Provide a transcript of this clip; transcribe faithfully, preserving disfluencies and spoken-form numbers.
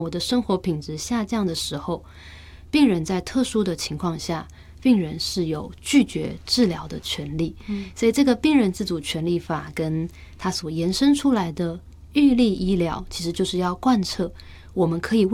我的生活品质下降的时候，病人在特殊的情况下，病人是有拒绝治疗的权利。嗯，所以这个病人自主权利法跟它所延伸出来的预立医疗，其实就是要贯彻我们可以